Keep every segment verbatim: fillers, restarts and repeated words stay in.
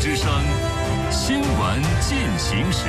之声新闻进行时。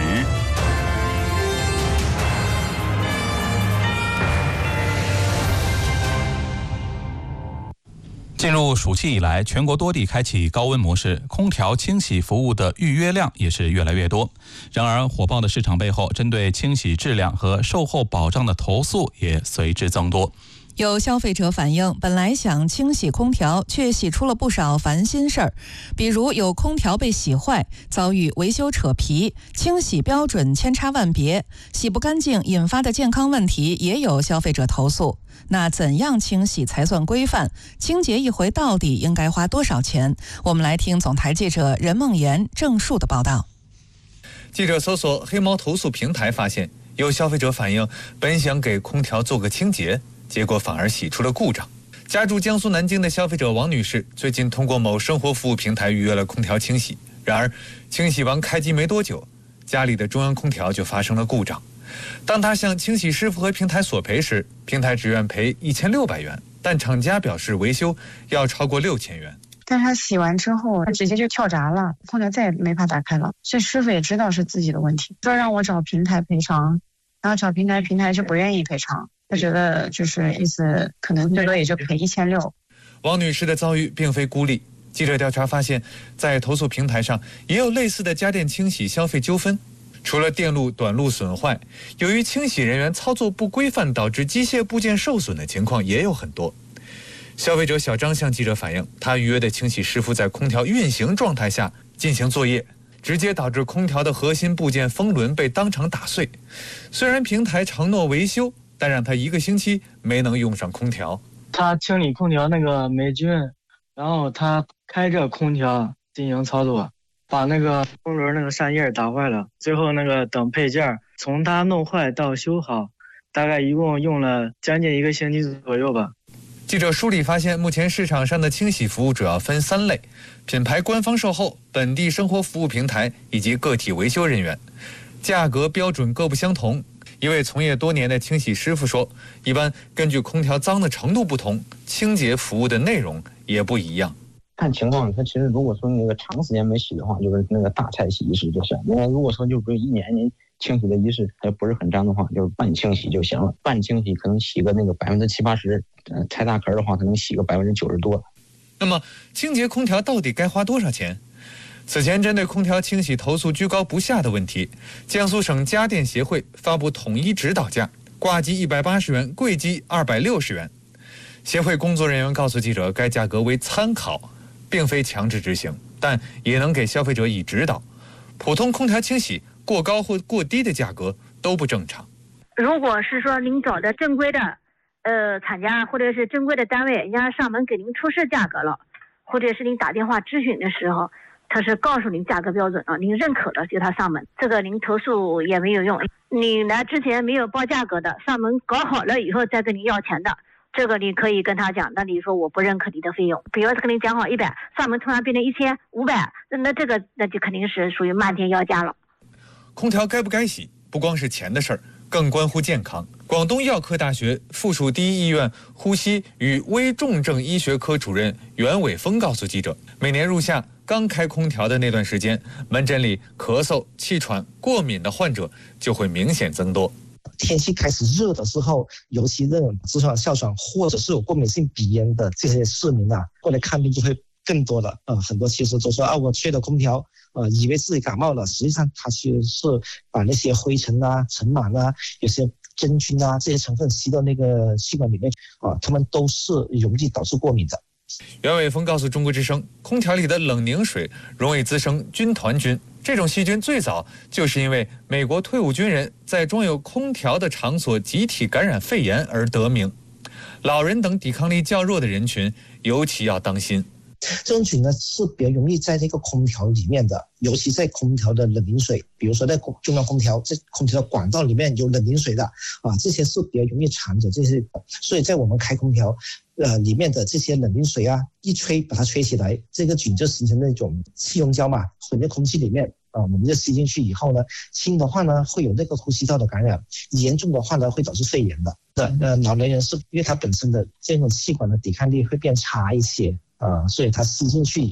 进入暑期以来，全国多地开启高温模式，空调清洗服务的预约量也是越来越多。然而，火爆的市场背后，针对清洗质量和售后保障的投诉也随之增多。 有消费者反映，本来想清洗空调，却洗出了不少烦心事儿，比如有空调被洗坏，遭遇维修扯皮，清洗标准千差万别，洗不干净引发的健康问题也有消费者投诉。那怎样清洗才算规范？清洁一回到底应该花多少钱？我们来听总台记者任梦妍、郑树的报道。 记者搜索黑猫投诉平台发现，有消费者反映，本想给空调做个清洁，结果反而洗出了故障。家住江苏南京的消费者王女士最近通过某生活服务平台预约了空调清洗，然而清洗完开机没多久，家里的中央空调就发生了故障。当她向清洗师傅和平台索赔时，平台只愿赔一千六百元，但厂家表示维修要超过六千元。 但是他洗完之后，他直接就跳闸了，空调再也没法打开了。所以师傅也知道是自己的问题，说让我找平台赔偿，然后找平台，平台就不愿意赔偿。他觉得就是意思可能最多也就赔一千六。 王女士的遭遇并非孤立，记者调查发现，在投诉平台上也有类似的家电清洗消费纠纷。除了电路短路损坏，由于清洗人员操作不规范导致机械部件受损的情况也有很多。消费者小张向记者反映，他预约的清洗师傅在空调运行状态下进行作业，直接导致空调的核心部件风轮被当场打碎。虽然平台承诺维修，但让他一个星期没能用上空调。 他清理空调那个霉菌，然后他开着空调进行操作，把那个风轮那个扇叶打坏了，最后那个等配件从他弄坏到修好，大概一共用了将近一个星期左右吧。 记者梳理发现，目前市场上的清洗服务主要分三类：品牌官方售后、本地生活服务平台以及个体维修人员，价格标准各不相同。一位从业多年的清洗师傅说，一般根据空调脏的程度不同，清洁服务的内容也不一样。 看情况，它其实如果说那个长时间没洗的话，就是那个大菜洗仪式就行。那如果说就不是一年年清洗的仪式，它不是很脏的话，就是半清洗就行了。半清洗可能洗个那个百分之七八十，呃，拆大壳的话，可能洗个百分之九十多。 那么清洁空调到底该花多少钱？此前针对空调清洗投诉居高不下的问题，江苏省家电协会发布统一指导价，挂机一百八十元，柜机二百六十元。协会工作人员告诉记者，该价格为参考，并非强制执行，但也能给消费者以指导。普通空调清洗过高或过低的价格都不正常。 如果是说您找的正规的呃厂家或者是正规的单位，人家上门给您出示价格了，或者是您打电话咨询的时候，他是告诉您价格标准了，您认可了就他上门，这个您投诉也没有用。你来之前没有报价格的，上门搞好了以后再跟你要钱的，这个你可以跟他讲，那你说我不认可你的费用，比如是跟你讲好一百，上门突然变成一千五百，那这个那就肯定是属于漫天要价了。 空调该不该洗，不光是钱的事儿，更关乎健康。广东药科大学附属第一医院呼吸与危重症医学科主任袁伟峰告诉记者，每年入夏刚开空调的那段时间，门诊里咳嗽、气喘、过敏的患者就会明显增多。 天气开始热的时候，尤其那种直肠哮喘或者是有过敏性鼻炎的这些市民啊，过来看病就会更多了。呃，很多其实都说啊，我吹了空调，呃，以为自己感冒了，实际上它其实是把那些灰尘啊、尘螨啊、有些真菌啊这些成分吸到那个气管里面啊，它们都是容易导致过敏的。 袁伟峰告诉中国之声，空调里的冷凝水容易滋生军团菌，这种细菌最早就是因为美国退伍军人在装有空调的场所集体感染肺炎而得名。老人等抵抗力较弱的人群尤其要当心。 这种菌呢是比较容易在这个空调里面的，尤其在空调的冷凝水，比如说在中央空调，这空调的管道里面有冷凝水的啊，这些是比较容易藏着这些，所以在我们开空调，呃，里面的这些冷凝水啊，一吹把它吹起来，这个菌就形成那种气溶胶嘛，混在空气里面啊，我们就吸进去以后呢，轻的话呢会有那个呼吸道的感染，严重的话呢会导致肺炎的。呃，老年人是因为他本身的这种气管的抵抗力会变差一些。呃，所以它吸进去